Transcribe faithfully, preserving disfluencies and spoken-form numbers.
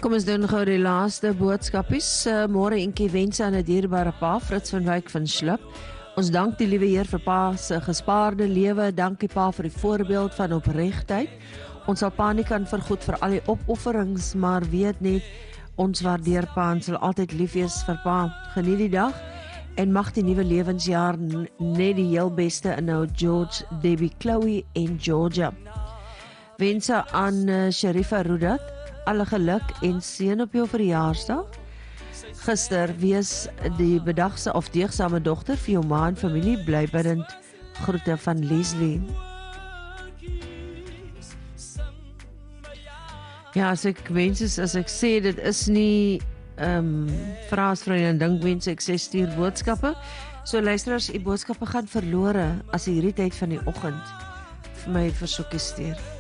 Kom ons doen gou die laaste boodskapies. Uh, Môre enkie wense aan 'n dierbare pa, Frits van Wyk van Slip. Ons dank die liewe Heer vir pa se gespaarde lewe. Dankie pa vir die voorbeeld van opregtheid. Ons sal pa nie kan vergoed vir al die opofferings, maar weet net, ons waardeer pa en sal altyd lief wees vir pa. Geniet die dag en mag die nuwe lewensjaar net die heel beste inhou. George, Debbie, Chloe en Georgia. Wense aan uh, Sharifa Rudat. Alle geluk en seën op jou verjaarsdag. Gister wees die bedagse of deegsame dogter vir jou ma en familie. Bly bidend. Groete van Leslie. Ja, as ek wens, as ek sê, dit is nie um, vraasvry en dinkwense, ek sê stuur boodskappe. So luisteraars, die boodskappe gaan verlore as hierdie tyd van die oggend vir my versoekie stuur.